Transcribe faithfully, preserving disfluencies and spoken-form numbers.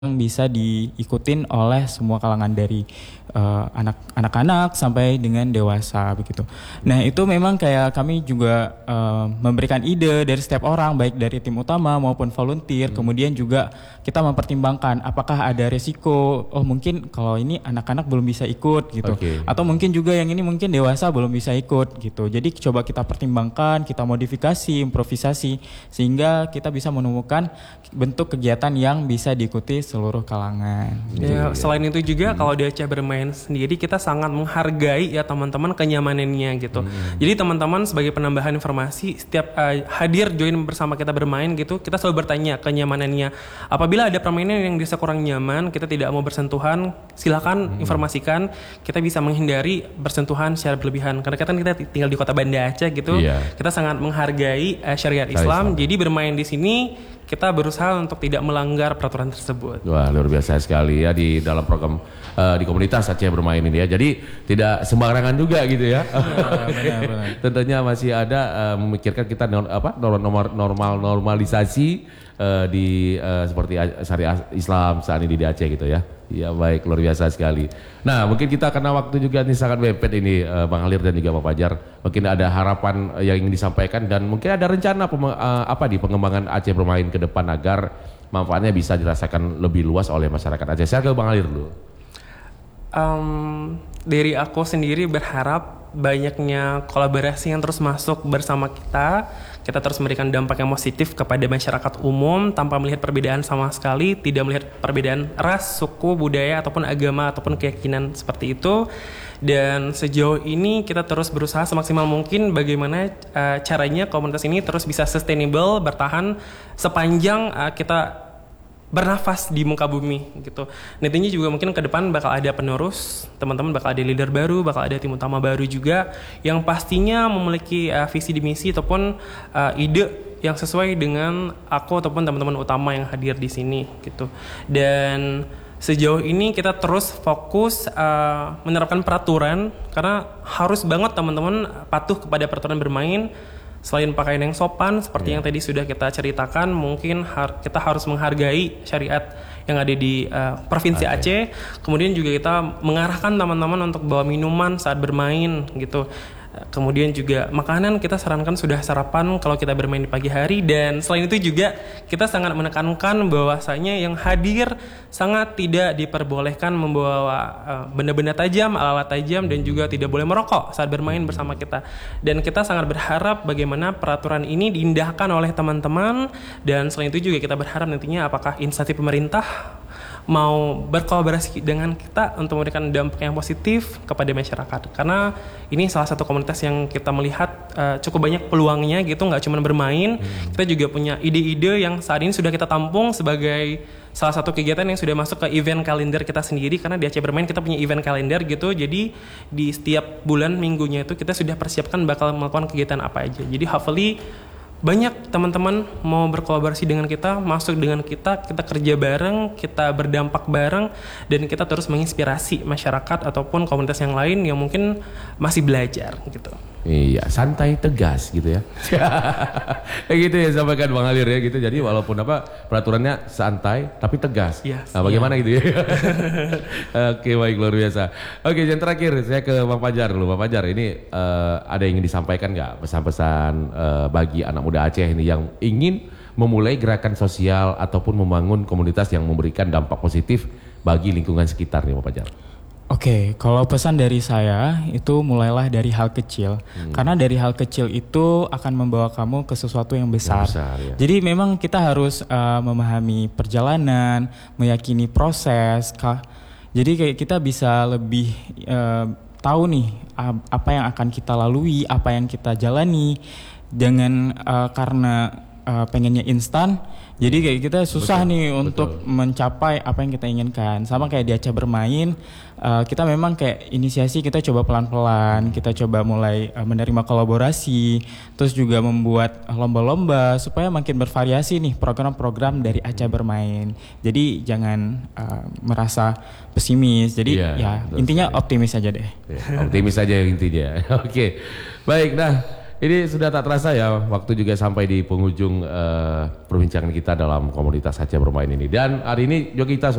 bisa diikutin oleh semua kalangan dari uh, anak anak-anak sampai dengan dewasa begitu. Nah itu memang kayak kami juga uh, memberikan ide dari setiap orang baik dari tim utama maupun volunteer. Hmm. Kemudian juga kita mempertimbangkan apakah ada resiko. Oh mungkin kalau ini anak-anak belum bisa ikut gitu. Okay. Atau mungkin juga yang ini mungkin dewasa belum bisa ikut gitu. Jadi coba kita pertimbangkan, kita modifikasi, improvisasi sehingga kita bisa menemukan bentuk kegiatan yang bisa diikuti seluruh kalangan. Ya, selain itu juga hmm. kalau di Aceh Bermain sendiri kita sangat menghargai ya teman-teman kenyamanannya gitu. Hmm. Jadi teman-teman sebagai penambahan informasi setiap uh, hadir join bersama kita bermain gitu, kita selalu bertanya kenyamanannya. Apabila ada permainan yang dirasa kurang nyaman, kita tidak mau bersentuhan, silakan hmm. informasikan. Kita bisa menghindari bersentuhan secara berlebihan. Karena kita, kita tinggal di Kota Banda Aceh gitu. Yeah. Kita sangat menghargai uh, syariat Islam. Islam. Jadi bermain di sini kita berusaha untuk tidak melanggar peraturan tersebut. Wah luar biasa sekali ya di dalam program uh, di komunitas Aceh Bermain ini ya. Jadi tidak sembarangan juga gitu ya. Benar, benar, benar. Tentunya masih ada uh, memikirkan kita nor, apa normal normal normalisasi uh, di uh, seperti syariat Islam saat ini di Aceh gitu ya. Ya baik, luar biasa sekali. Nah mungkin kita karena waktu juga ini sangat mepet ini uh, Bang Halir dan juga Pak Fajar. Mungkin ada harapan uh, yang ingin disampaikan dan mungkin ada rencana uh, apa di pengembangan Aceh Bermain ke depan agar manfaatnya bisa dirasakan lebih luas oleh masyarakat Aceh. Saya ke Bang Halir dulu. Um, dari aku sendiri berharap banyaknya kolaborasi yang terus masuk bersama kita. Kita terus memberikan dampak yang positif kepada masyarakat umum tanpa melihat perbedaan sama sekali, tidak melihat perbedaan ras, suku, budaya, ataupun agama, ataupun keyakinan seperti itu. Dan sejauh ini kita terus berusaha semaksimal mungkin bagaimana uh, caranya komunitas ini terus bisa sustainable, bertahan sepanjang uh, kita bernafas di muka bumi gitu. Nantinya juga mungkin ke depan bakal ada penerus, teman-teman bakal ada leader baru, bakal ada tim utama baru juga yang pastinya memiliki uh, visi di misi ataupun uh, ide yang sesuai dengan aku ataupun teman-teman utama yang hadir di sini gitu. Dan sejauh ini kita terus fokus uh, menerapkan peraturan karena harus banget teman-teman patuh kepada peraturan bermain. Selain pakaian yang sopan seperti yeah. yang tadi sudah kita ceritakan, mungkin har- kita harus menghargai syariat yang ada di uh, Provinsi okay. Aceh. Kemudian juga kita mengarahkan teman-teman untuk bawa minuman saat bermain gitu. Kemudian juga makanan kita sarankan sudah sarapan kalau kita bermain di pagi hari. Dan selain itu juga kita sangat menekankan bahwasanya yang hadir sangat tidak diperbolehkan membawa uh, benda-benda tajam, alat-alat tajam, dan juga tidak boleh merokok saat bermain bersama kita. Dan kita sangat berharap bagaimana peraturan ini diindahkan oleh teman-teman. Dan selain itu juga kita berharap nantinya apakah instansi pemerintah mau berkolaborasi dengan kita untuk memberikan dampak yang positif kepada masyarakat, karena ini salah satu komunitas yang kita melihat uh, cukup banyak peluangnya gitu, nggak cuma bermain. hmm. Kita juga punya ide-ide yang saat ini sudah kita tampung sebagai salah satu kegiatan yang sudah masuk ke event kalender kita sendiri, karena di Aceh Bermain kita punya event kalender gitu. Jadi di setiap bulan minggunya itu kita sudah persiapkan bakal melakukan kegiatan apa aja. Jadi hopefully banyak teman-teman mau berkolaborasi dengan kita, masuk dengan kita, kita kerja bareng, kita berdampak bareng, dan kita terus menginspirasi masyarakat ataupun komunitas yang lain yang mungkin masih belajar gitu. Iya, santai tegas gitu ya. Kayak gitu ya sampaikan Bang Halir ya gitu. Jadi walaupun apa peraturannya santai tapi tegas. Yes, nah, bagaimana yeah. gitu ya. Oke, baik, luar biasa. Oke, yang terakhir saya ke Bang Fajar dulu. Bang Fajar, ini uh, ada yang ingin disampaikan nggak pesan-pesan uh, bagi anak muda Aceh ini yang ingin memulai gerakan sosial ataupun membangun komunitas yang memberikan dampak positif bagi lingkungan sekitar nih Bang Fajar? Oke, okay, kalau pesan dari saya itu mulailah dari hal kecil. Hmm. Karena dari hal kecil itu akan membawa kamu ke sesuatu yang besar. Yang besar ya. Jadi memang kita harus uh, memahami perjalanan, meyakini proses. Kah? Jadi kayak kita bisa lebih uh, tahu nih uh, apa yang akan kita lalui, apa yang kita jalani. Dengan uh, karena uh, pengennya instan, jadi kayak kita susah betul, nih betul. Untuk mencapai apa yang kita inginkan. Sama kayak di Aceh Bermain, uh, kita memang kayak inisiasi kita coba pelan-pelan, kita coba mulai uh, menerima kolaborasi, terus juga membuat lomba-lomba supaya makin bervariasi nih program-program dari Aceh Bermain. Jadi jangan uh, merasa pesimis. Jadi ya, ya intinya sekali. Optimis aja deh. Ya, optimis aja intinya. Oke, baik. Nah. ini sudah tak terasa ya, waktu juga sampai di penghujung uh, perbincangan kita dalam komunitas Saatnya Bermain ini. Dan hari ini juga kita